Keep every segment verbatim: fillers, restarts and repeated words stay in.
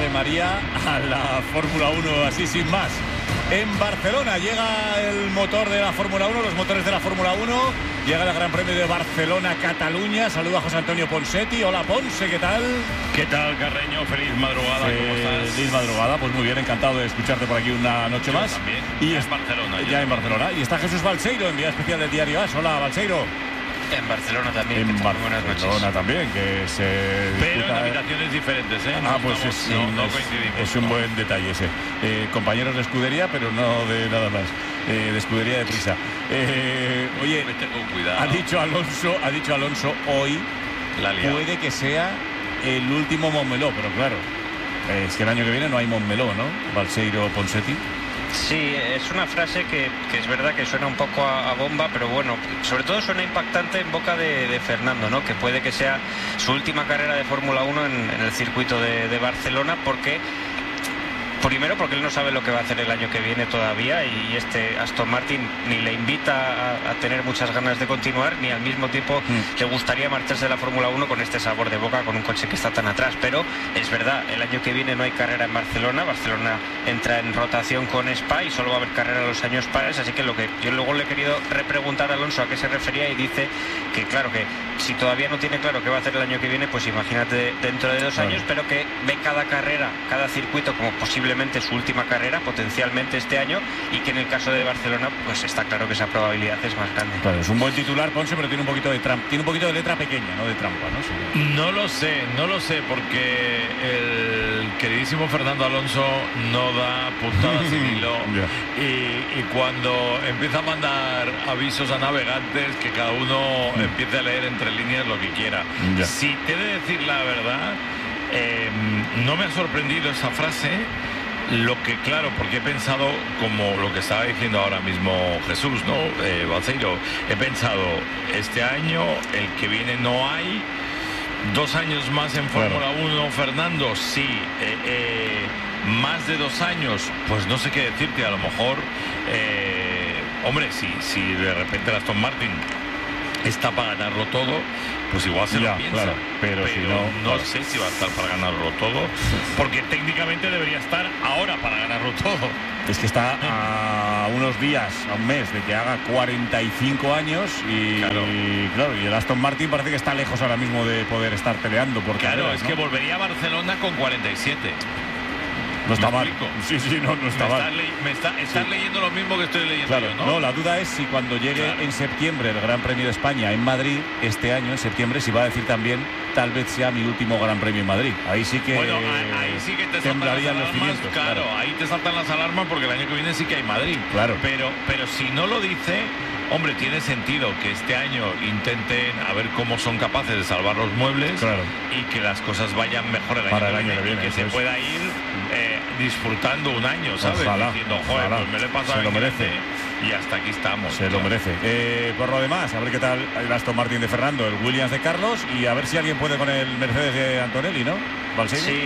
Ave María a la Fórmula uno así sin más. En Barcelona llega el motor de la Fórmula uno, los motores de la Fórmula uno. Llega el Gran Premio de Barcelona-Cataluña. Saluda a José Antonio Ponsetti. Hola, Ponce, ¿qué tal? ¿Qué tal, Carreño? Feliz madrugada, eh, ¿cómo estás? Feliz madrugada, pues muy bien, encantado de escucharte por aquí una noche yo más. También. Y ya es en Barcelona. Ya en Barcelona. Y está Jesús Balseiro, enviado especial del diario As. Hola, Balseiro. En Barcelona también. En Barcelona Barcelona también, que se Pero disputa... en habitaciones diferentes, ¿eh? No ah, pues estamos, es, no, sí, no es, coincidimos. es un no. buen detalle ese. Eh, compañeros de escudería, pero no de nada más. Eh, de escudería de prisa. Eh, oye, Vete con cuidado. ha dicho Alonso, ha dicho Alonso hoy, La liado. puede que sea el último Montmeló, pero claro, eh, es que el año que viene no hay Montmeló, ¿no? Balseiro, Ponsetti. Sí, es una frase que, que es verdad que suena un poco a, a bomba, pero bueno, sobre todo suena impactante en boca de, de Fernando, ¿no? Que puede que sea su última carrera de Fórmula uno en, en el circuito de, de Barcelona, porque... Primero porque él no sabe lo que va a hacer el año que viene todavía, y este Aston Martin ni le invita a, a tener muchas ganas de continuar, ni al mismo tiempo mm. le gustaría marcharse de la Fórmula uno con este sabor de boca, con un coche que está tan atrás. Pero es verdad, el año que viene no hay carrera en Barcelona. Barcelona entra en rotación con Spa y solo va a haber carrera los años pares, así que lo que yo luego le he querido repreguntar a Alonso a qué se refería, y dice que claro, que si todavía no tiene claro qué va a hacer el año que viene, pues imagínate dentro de dos claro. años, pero que ve cada carrera, cada circuito como posible su última carrera, potencialmente este año, y que en el caso de Barcelona pues está claro que esa probabilidad es más grande. Claro, es un buen titular, Ponce, pero tiene un poquito de trampa, tiene un poquito de letra pequeña, no de trampa, ¿no? Sí. No lo sé, no lo sé, porque el queridísimo Fernando Alonso no da puntadas sin hilo. Yeah. y, y cuando empieza a mandar avisos a navegantes, que cada uno mm. empiece a leer entre líneas lo que quiera. Yeah. Si te he de decir la verdad, eh, no me ha sorprendido esa frase. Lo que, claro, porque he pensado, como lo que estaba diciendo ahora mismo Jesús, ¿no? Eh, Balseiro, he pensado, este año, el que viene no hay, dos años más en Fórmula uno, Fernando, sí, eh, eh, más de dos años, pues no sé qué decirte, a lo mejor, eh, hombre, si, si de repente el Aston Martin está para ganarlo todo, pues igual se ya, lo piensa, claro, pero, pero si no, no claro. sé si va a estar para ganarlo todo, porque técnicamente debería estar ahora para ganarlo todo. Es que está a unos días, a un mes de que haga cuarenta y cinco años y claro, y, claro, y el Aston Martin parece que está lejos ahora mismo de poder estar peleando por claro, carreras, es ¿no? que volvería a Barcelona con cuarenta y siete. No está mal. Explico? Sí, sí, no, no está me mal. Estás, le me está, estás sí. leyendo lo mismo que estoy leyendo claro, yo, ¿no? No, la duda es si cuando llegue claro. en septiembre el Gran Premio de España en Madrid, este año, en septiembre, si va a decir también, tal vez sea mi último Gran Premio en Madrid. Ahí sí que, bueno, ahí sí que te temblarían las los cimientos. Claro, claro, ahí te saltan las alarmas porque el año que viene sí que hay Madrid. Claro. Pero, pero si no lo dice... Hombre, tiene sentido que este año intenten a ver cómo son capaces de salvar los muebles claro. y que las cosas vayan mejor el año, Para que, el año viene, que viene. Y que se es. pueda ir eh, disfrutando un año, ¿sabes? Ojalá, Diciendo, joder, ojalá. pues me lo he pasado se lo merece. Y hasta aquí estamos. Se claro. lo merece. Eh, por lo demás, a ver qué tal el Aston Martin de Fernando, el Williams de Carlos, y a ver si alguien puede con el Mercedes de Antonelli, ¿no? ¿Balseiro? Sí,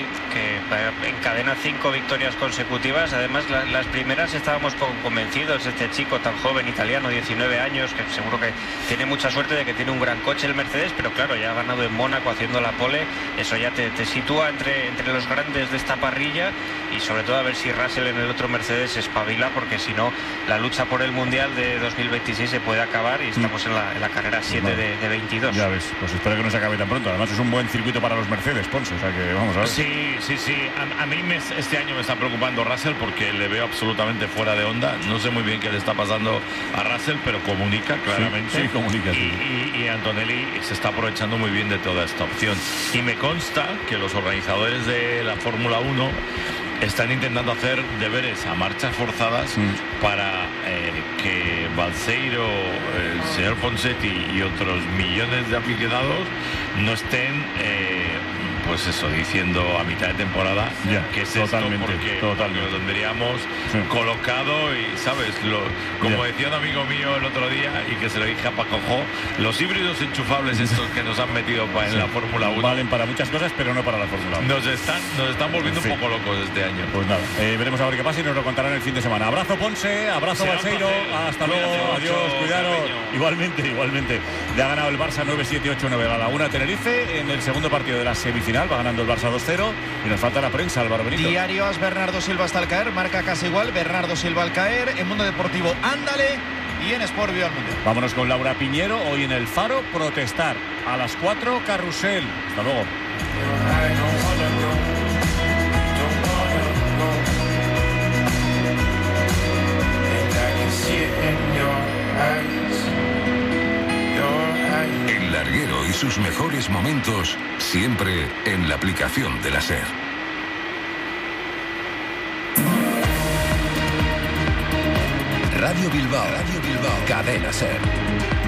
que encadena cinco victorias consecutivas. Además, la, las primeras estábamos poco convencidos. Este chico tan joven, italiano, diecinueve años, que seguro que tiene mucha suerte de que tiene un gran coche el Mercedes, pero claro, ya ha ganado en Mónaco haciendo la pole. Eso ya te, te sitúa entre, entre los grandes de esta parrilla, y sobre todo a ver si Russell en el otro Mercedes espabila, porque si no, la lucha por el Mundial de dos mil veintiséis se puede acabar y estamos mm. en, la, en la carrera siete no. de, de veintidós. Ya ves, pues espero que no se acabe tan pronto. Además es un buen circuito para los Mercedes, Ponce, o sea que vamos a ver. Sí, sí, sí. A, a mí me, este año me está preocupando Russell porque le veo absolutamente fuera de onda. No sé muy bien qué le está pasando a Russell, pero comunica claramente. Sí, sí comunica. Y, sí. y, y Antonelli se está aprovechando muy bien de toda esta opción. Y me consta que los organizadores de la Fórmula uno están intentando hacer deberes a marchas forzadas mm. para eh, que Balseiro, el señor Ponsetti y otros millones de aficionados no estén eh, pues eso, diciendo a mitad de temporada ya, que es totalmente, esto porque, totalmente. porque lo tendríamos sí. colocado y, ¿sabes? Lo, como ya. decía un amigo mío el otro día y que se lo dije a Paco Jo, los híbridos enchufables estos que nos han metido pa, en sí. la Fórmula uno valen para muchas cosas, pero no para la Fórmula uno. Nos están, nos están volviendo sí. un poco locos este año. Pues nada, eh, veremos a ver qué pasa y nos lo contarán el fin de semana. Abrazo Ponce, abrazo Balseiro, hasta luego, adiós, cuidaros. Igualmente, igualmente. Le ha ganado el Barça nueve siete ocho nueve a la Laguna Tenerife en el segundo partido de la semifinal. final, va ganando el Barça dos cero y nos falta la prensa, Álvaro Benito. Diario As, Bernardo Silva hasta al caer, marca casi igual, Bernardo Silva al caer, en Mundo Deportivo, ándale, y en Sport Vio al Mundial. Vámonos con Laura Piñero, hoy en El Faro, protestar. A las cuatro, carrusel. Hasta luego. El larguero y sus mejores momentos siempre en la aplicación de la SER. Radio Bilbao, Radio Bilbao, Cadena SER.